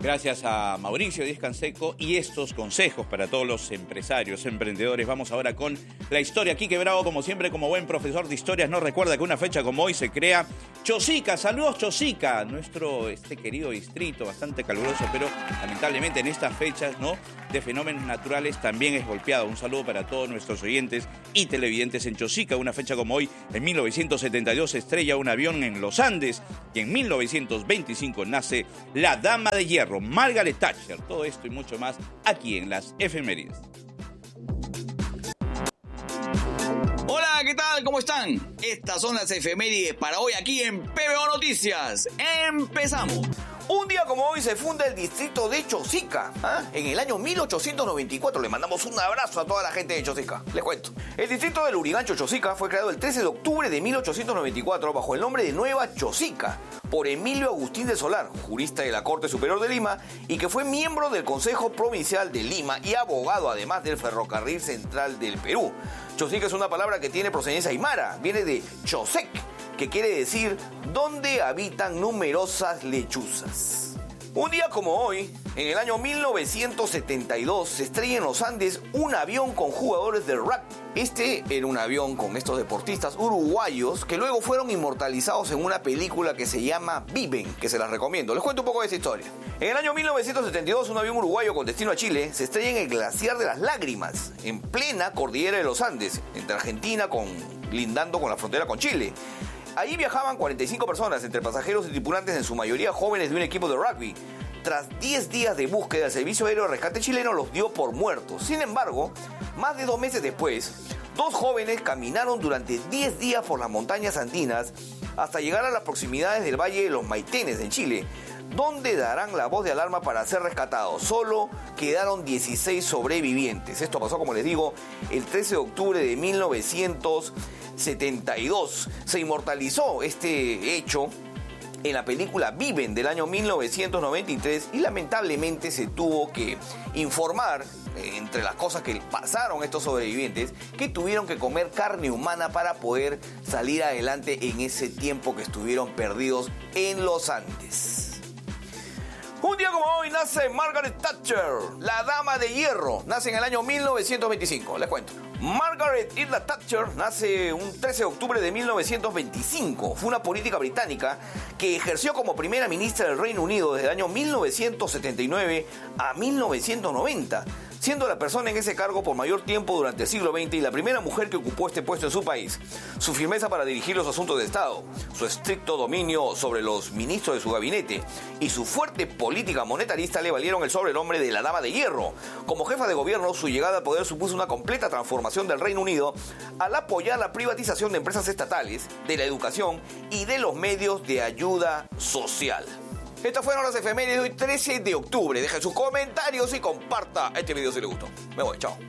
Gracias a Mauricio Díez Canseco y estos consejos para todos los empresarios, emprendedores. Vamos ahora con la historia. Quique Bravo, como siempre, como buen profesor de historias, nos recuerda que una fecha como hoy se crea Chosica. Saludos, Chosica, nuestro querido distrito, bastante caluroso, pero lamentablemente en estas fechas, ¿no?, de fenómenos naturales también es golpeado. Un saludo para todos nuestros oyentes y televidentes en Chosica. Una fecha como hoy, en 1972, se estrella un avión en los Andes y en 1925 nace la Dama de Hierro, Margaret Thatcher. Todo esto y mucho más aquí en las efemérides. Hola, ¿qué tal? ¿Cómo están? Estas son las efemérides para hoy aquí en PBO Noticias. ¡Empezamos! Un día como hoy se funda el distrito de Chosica, en el año 1894. Le mandamos un abrazo a toda la gente de Chosica. Les cuento. El distrito del Lurigancho Chosica fue creado el 13 de octubre de 1894 bajo el nombre de Nueva Chosica por Emilio Agustín de Solar, jurista de la Corte Superior de Lima y que fue miembro del Consejo Provincial de Lima y abogado además del Ferrocarril Central del Perú. Chosica es una palabra que tiene procedencia aymara, viene de Chosec, que quiere decir donde habitan numerosas lechuzas. Un día como hoy, en el año 1972, se estrella en los Andes un avión con jugadores de rugby. Este era un avión con estos deportistas uruguayos que luego fueron inmortalizados en una película que se llama Viven, que se las recomiendo. Les cuento un poco de esta historia. En el año 1972, un avión uruguayo con destino a Chile se estrella en el Glaciar de las Lágrimas, en plena cordillera de los Andes, entre Argentina lindando con la frontera con Chile. Allí viajaban 45 personas, entre pasajeros y tripulantes, en su mayoría jóvenes de un equipo de rugby. Tras 10 días de búsqueda, el Servicio Aéreo de Rescate chileno los dio por muertos. Sin embargo, más de 2 meses después, 2 jóvenes caminaron durante 10 días por las montañas andinas hasta llegar a las proximidades del Valle de los Maitenes, en Chile, donde darán la voz de alarma para ser rescatados. Solo quedaron 16 sobrevivientes. Esto pasó, como les digo, el 13 de octubre de 1972. Se inmortalizó este hecho en la película Viven del año 1993 y lamentablemente se tuvo que informar, entre las cosas que pasaron estos sobrevivientes, que tuvieron que comer carne humana para poder salir adelante en ese tiempo que estuvieron perdidos en los Andes. Un día como hoy nace Margaret Thatcher, la Dama de Hierro. Nace en el año 1925, les cuento. Margaret Isla Thatcher nace un 13 de octubre de 1925. Fue una política británica que ejerció como primera ministra del Reino Unido desde el año 1979 a 1990, siendo la persona en ese cargo por mayor tiempo durante el siglo XX y la primera mujer que ocupó este puesto en su país. Su firmeza para dirigir los asuntos de Estado, su estricto dominio sobre los ministros de su gabinete y su fuerte política monetarista le valieron el sobrenombre de la Dama de Hierro. Como jefa de gobierno, su llegada al poder supuso una completa transformación del Reino Unido al apoyar la privatización de empresas estatales, de la educación y de los medios de ayuda social. Estas fueron las efemérides de hoy, 13 de octubre. Dejen sus comentarios y comparta este video si les gustó. Me voy, chao.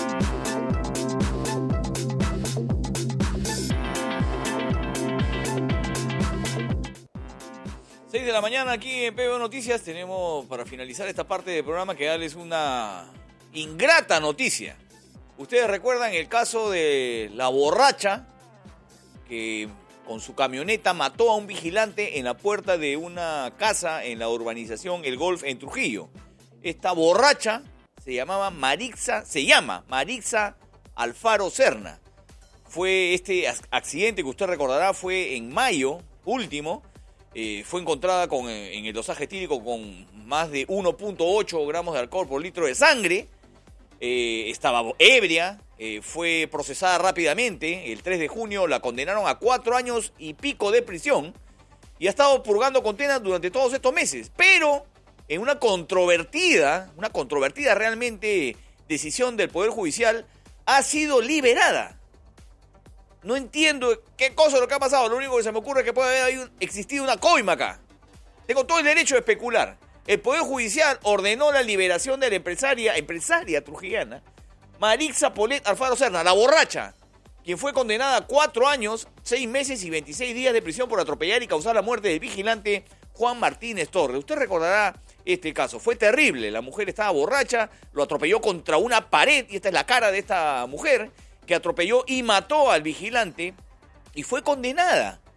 De la mañana aquí en PBO Noticias. Tenemos para finalizar esta parte del programa que darles una ingrata noticia. Ustedes recuerdan el caso de la borracha que con su camioneta mató a un vigilante en la puerta de una casa en la urbanización El Golf en Trujillo. Esta borracha se llama Marixa Alfaro Serna. Fue este accidente que usted recordará, fue en mayo último. Fue encontrada en el dosaje etílico con más de 1.8 gramos de alcohol por litro de sangre. Estaba ebria, fue procesada rápidamente. El 3 de junio la condenaron a 4 años y pico de prisión y ha estado purgando condena durante todos estos meses. Pero en una controvertida realmente decisión del Poder Judicial, ha sido liberada. No entiendo qué cosa es lo que ha pasado. Lo único que se me ocurre es que puede haber existido una coima acá. Tengo todo el derecho de especular. El Poder Judicial ordenó la liberación de la empresaria trujillana, Marixa Polet Alfaro Serna, la borracha, quien fue condenada a 4 años, 6 meses y 26 días de prisión por atropellar y causar la muerte del vigilante Juan Martínez Torres. Usted recordará este caso. Fue terrible. La mujer estaba borracha, lo atropelló contra una pared, y esta es la cara de esta mujer, que atropelló y mató al vigilante y fue condenada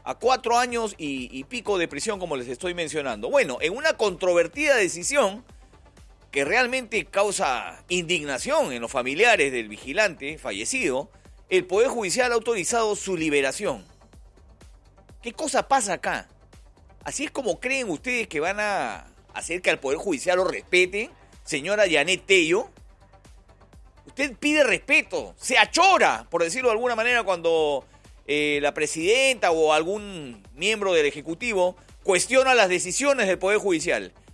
a 4 años y pico de prisión, como les estoy mencionando. Bueno, en una controvertida decisión que realmente causa indignación en los familiares del vigilante fallecido, el Poder Judicial ha autorizado su liberación. ¿Qué cosa pasa acá? ¿Así es como creen ustedes que van a hacer que al Poder Judicial lo respeten, señora Yanet Tello? Usted pide respeto, se achora, por decirlo de alguna manera, cuando la presidenta o algún miembro del Ejecutivo cuestiona las decisiones del Poder Judicial.